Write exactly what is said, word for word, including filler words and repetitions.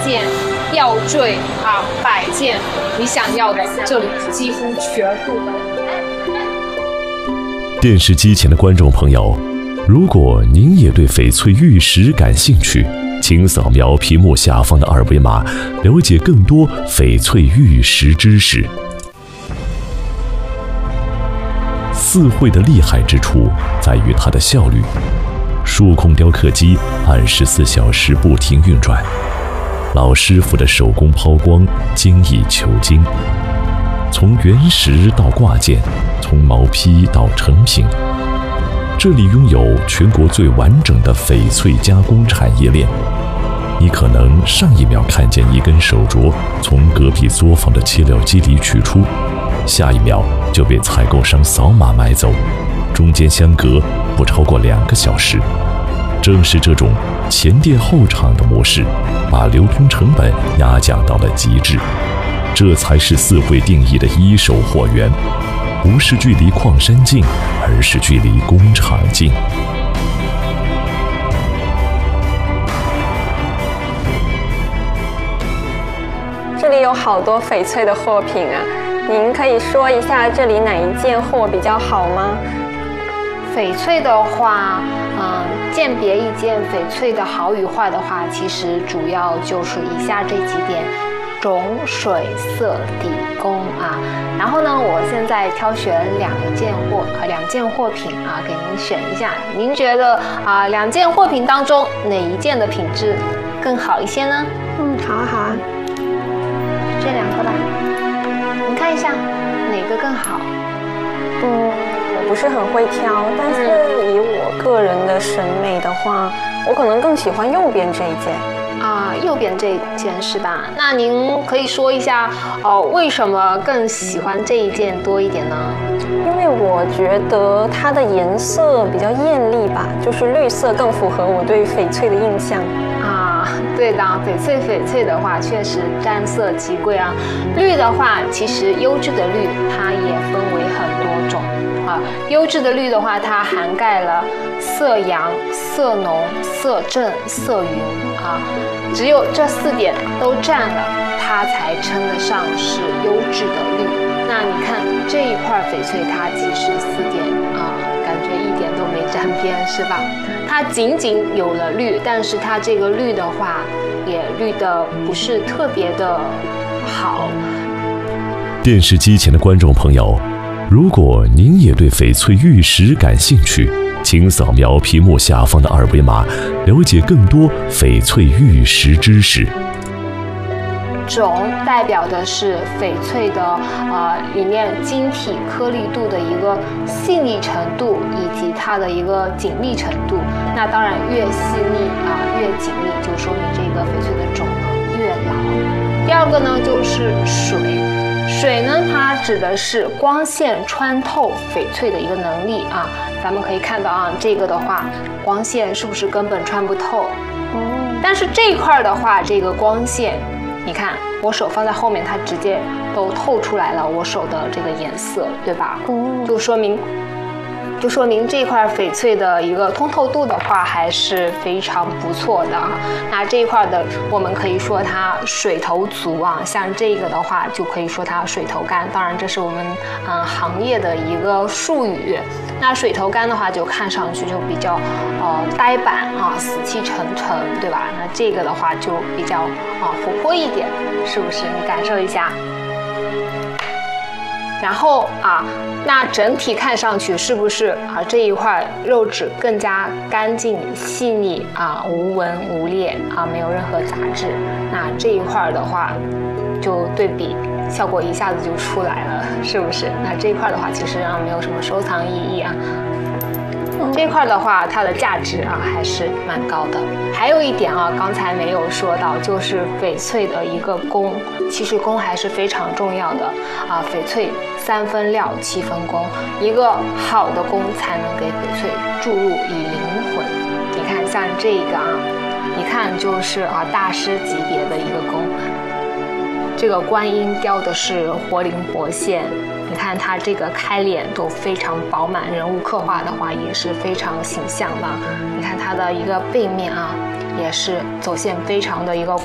件、吊坠啊、摆件，你想要的这里几乎全部。 电视机前的观众朋友，如果您也对翡翠玉石感兴趣，请扫描屏幕下方的二维码，了解更多翡翠玉石知识。四绘的厉害之处在于它的效率，数控雕刻机二十四小时不停运转，老师傅的手工抛光精益求精，从原石到挂件，从毛坯到成品，这里拥有全国最完整的翡翠加工产业链。你可能上一秒看见一根手镯从隔壁作坊的切料机里取出，下一秒就被采购商扫码买走，中间相隔不超过两个小时。正是这种前店后厂的模式，把流通成本压降到了极致，这才是四绘定义的一手货源，不是距离矿山近，而是距离工厂近。 这里有好多翡翠的货品啊，您可以说一下这里哪一件货比较好吗？ 翡翠的话，嗯，鉴别一件翡翠的好与坏的话，其实主要就是以下这几点：种、水、色、底、工啊。然后呢，我现在挑选两件货，呃，两件货品啊，给您选一下。您觉得啊，两件货品当中哪一件的品质更好一些呢？ 嗯，好啊，好啊。 这两个吧，您看一下哪个更好？ 嗯，我不是很会挑，但是以我个人的审美的话，我可能更喜欢右边这一件。 啊，右边这一件是吧？那您可以说一下哦，为什么更喜欢这一件多一点呢？ 因为我觉得它的颜色比较艳丽吧，就是绿色更符合我对翡翠的印象。 啊，对的，翡翠翡翠的话确实沾色即贵啊。绿的话，其实优质的绿它也分为很多种啊。优质的绿的话，它涵盖了色阳、色浓、色正、色匀啊，只有这四点都占了，它才称得上是优质的绿。那你看这一块翡翠，它其实四点啊，感觉一点都没沾边，是吧？它仅仅有了绿，但是它这个绿的话，也绿的不是特别的好。 电视机前的观众朋友，如果您也对翡翠玉石感兴趣，请扫描屏幕下方的二维码，了解更多翡翠玉石知识。 种代表的是翡翠的呃里面晶体颗粒度的一个细腻程度以及它的一个紧密程度。那当然越细腻啊越紧密，就说明这个翡翠的种呢越老。第二个呢就是水，水呢它指的是光线穿透翡翠的一个能力啊。咱们可以看到啊，这个的话光线是不是根本穿不透？嗯，但是这一块的话，这个光线。你看，我手放在后面，它直接都透出来了我手的这个颜色，对吧？嗯，就说明，就说明这块翡翠的一个通透度的话还是非常不错的啊。那这一块的，我们可以说它水头足啊，像这个的话就可以说它水头干。当然，这是我们嗯行业的一个术语。那水头干的话，就看上去就比较呃呆板啊，死气沉沉，对吧？那这个的话就比较啊活泼一点，是不是？你感受一下。然后啊，那整体看上去是不是啊这一块肉质更加干净细腻啊，无纹无裂啊，没有任何杂质？那这一块的话，就对比效果一下子就出来了，是不是？那这一块的话，其实啊没有什么收藏意义啊。这一块的话，它的价值啊还是蛮高的。还有一点啊，刚才没有说到，就是翡翠的一个工，其实工还是非常重要的啊。翡翠三分料，七分工，一个好的工才能给翡翠注入以灵魂。你看，像这个啊，一看就是啊大师级别的一个工。这个观音雕的是活灵活现。你看它这个开脸都非常饱满，人物刻画的话也是非常形象的。你看它的一个背面啊，也是走线非常的一个